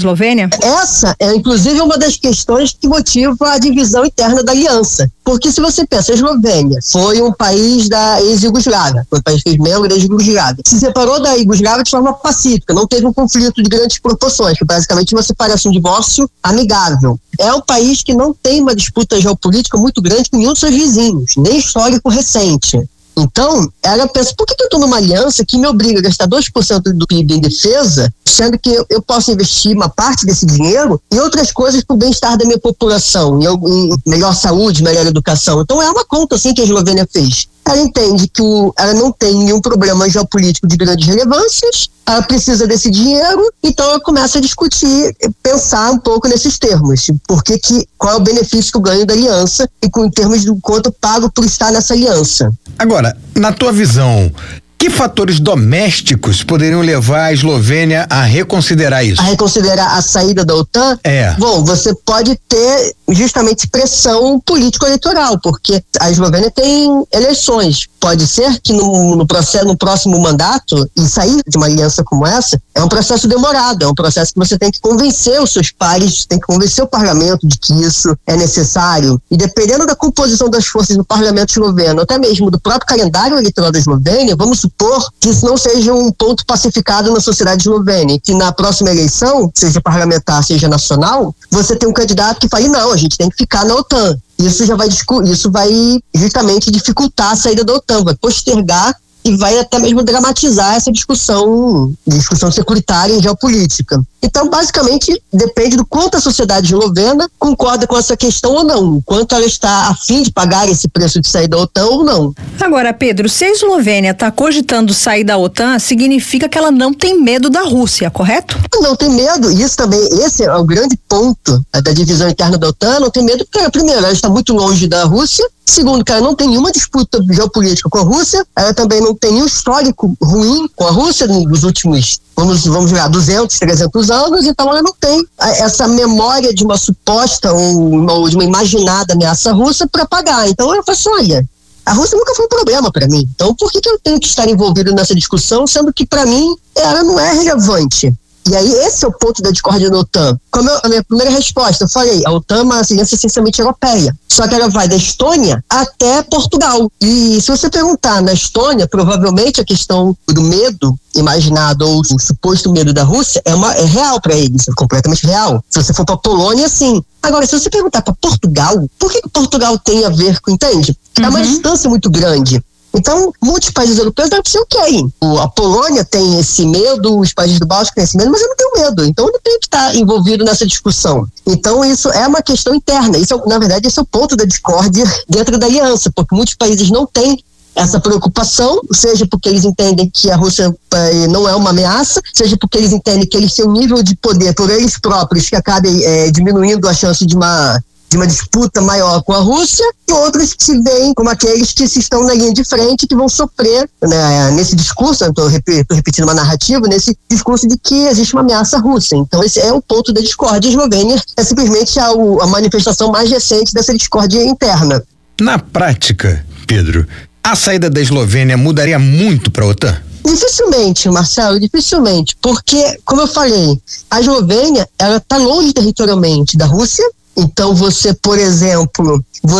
Eslovênia? Essa é, inclusive, uma das questões que motiva a divisão interna da aliança. Porque se você pensa, a Eslovênia foi um país da ex-Iugoslávia, foi um país que fez membro da ex-Iugoslávia. Se separou da Iugoslávia de forma pacífica, não teve um conflito de grandes proporções, que basicamente uma separação, um divórcio amigável. É um país que não tem uma disputa geopolítica muito grande com nenhum dos seus vizinhos, nem histórico recente. Então, ela pensa, por que eu estou numa aliança que me obriga a gastar 2% do PIB em defesa, sendo que eu posso investir uma parte desse dinheiro em outras coisas para o bem-estar da minha população, em melhor saúde, melhor educação. Então, é uma conta assim que a Eslovênia fez. Ela entende que ela não tem nenhum problema geopolítico de grandes relevâncias, ela precisa desse dinheiro, então ela começa a discutir, pensar um pouco nesses termos. Qual é o benefício que eu ganho da aliança e em termos do quanto eu pago por estar nessa aliança. Agora, na tua visão, que fatores domésticos poderiam levar a Eslovênia a reconsiderar isso? A reconsiderar a saída da OTAN? Bom, você pode ter justamente pressão político-eleitoral, porque a Eslovênia tem eleições. Pode ser que no próximo mandato, e sair de uma aliança como essa, é um processo demorado, é um processo que você tem que convencer os seus pares, tem que convencer o parlamento de que isso é necessário. E dependendo da composição das forças no parlamento esloveno, até mesmo do próprio calendário eleitoral da Eslovênia, vamos supor que isso não seja um ponto pacificado na sociedade eslovena, que na próxima eleição, seja parlamentar, seja nacional, você tem um candidato que fale, não, a gente tem que ficar na OTAN. Isso vai justamente dificultar a saída da OTAN, vai postergar e vai até mesmo dramatizar essa discussão securitária e geopolítica. Então, basicamente, depende do quanto a sociedade eslovena concorda com essa questão ou não, quanto ela está a fim de pagar esse preço de sair da OTAN ou não. Agora, Pedro, se a Eslovênia está cogitando sair da OTAN, significa que ela não tem medo da Rússia, correto? Não tem medo, esse é o grande ponto da divisão interna da OTAN, não tem medo porque, primeiro, ela está muito longe da Rússia, segundo, que ela não tem nenhuma disputa geopolítica com a Rússia, ela também não tem nenhum histórico ruim com a Rússia nos últimos, vamos jogar 200, 300 anos, então ela não tem essa memória de uma suposta ou de uma imaginada ameaça russa para pagar. Então ela fala assim, olha, a Rússia nunca foi um problema para mim, então por que eu tenho que estar envolvido nessa discussão, sendo que para mim ela não é relevante? E aí esse é o ponto da discórdia da OTAN. Como a minha primeira resposta, eu falei, a OTAN é uma aliança essencialmente europeia. Só que ela vai da Estônia até Portugal. E se você perguntar na Estônia, provavelmente a questão do medo imaginado ou o suposto medo da Rússia é real para eles, é completamente real. Se você for para Polônia, sim. Agora, se você perguntar para Portugal, por que Portugal tem a ver com, entende? É uma distância muito grande. Então, muitos países europeus não se querem. A Polônia tem esse medo, os países do Báltico têm esse medo, mas eu não tenho medo. Então, eu não tenho que estar envolvido nessa discussão. Então, isso é uma questão interna. Na verdade, esse é o ponto da discórdia dentro da aliança, porque muitos países não têm essa preocupação, seja porque eles entendem que a Rússia não é uma ameaça, seja porque eles entendem que eles têm um nível de poder por eles próprios que acabe diminuindo a chance de uma disputa maior com a Rússia, e outros que se veem como aqueles que se estão na linha de frente, que vão sofrer, né, nesse discurso, estou repetindo uma narrativa, nesse discurso de que existe uma ameaça russa. Então esse é o ponto da discórdia. A Eslovênia é simplesmente a manifestação mais recente dessa discórdia interna. Na prática, Pedro, a saída da Eslovênia mudaria muito para a OTAN? Dificilmente, Marcelo, dificilmente, porque, como eu falei, a Eslovênia, ela está longe territorialmente da Rússia. Então você, por exemplo,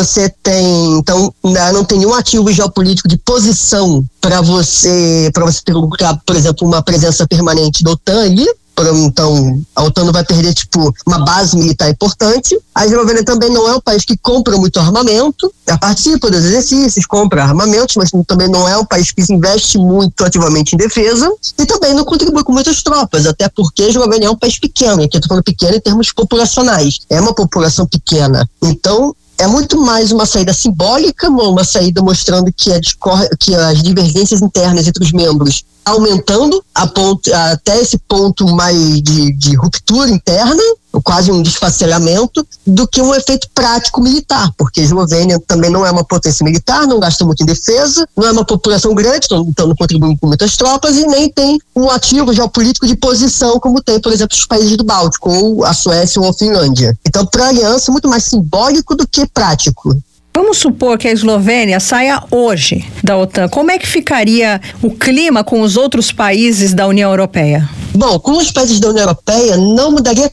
então não tem nenhum ativo geopolítico de posição para você ter, por exemplo, uma presença permanente da OTAN ali. Então, a OTAN não vai perder, uma base militar importante. A Eslovênia também não é um país que compra muito armamento, ela participa dos exercícios, compra armamentos, mas também não é um país que se investe muito ativamente em defesa, e também não contribui com muitas tropas, até porque a Eslovênia é um país pequeno, aqui eu estou falando pequeno em termos populacionais, é uma população pequena. Então, é muito mais uma saída simbólica, uma saída mostrando que as divergências internas entre os membros aumentando até esse ponto mais de ruptura interna, quase um desfacelamento, do que um efeito prático militar, porque a Eslovênia também não é uma potência militar, não gasta muito em defesa, não é uma população grande, então não contribui com muitas tropas e nem tem um ativo geopolítico de posição como tem, por exemplo, os países do Báltico, ou a Suécia ou a Finlândia. Então, para a aliança, é muito mais simbólico do que prático. Vamos supor que a Eslovênia saia hoje da OTAN. Como é que ficaria o clima com os outros países da União Europeia? Bom, com os países da União Europeia não mudaria